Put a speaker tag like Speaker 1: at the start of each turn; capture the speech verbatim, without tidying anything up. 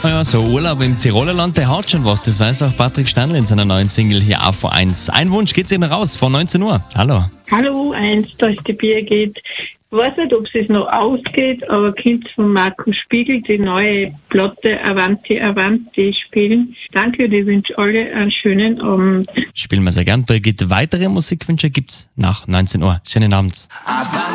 Speaker 1: Naja, so Urlaub im Tiroler Land, der hat schon was. Das weiß auch Patrick Stanley in seiner neuen Single hier auf eins. Ein Wunsch geht's eben raus vor neunzehn Uhr. Hallo.
Speaker 2: Hallo, eins, da ist die Birgit. Ich weiß nicht, ob es noch ausgeht, aber könnt von Markus Spiegel die neue Platte Avanti Avanti spielen. Danke und ich wünsche alle einen schönen Abend.
Speaker 1: Spielen wir sehr gern. Birgit, weitere Musikwünsche gibt's nach neunzehn Uhr. Schönen Abend.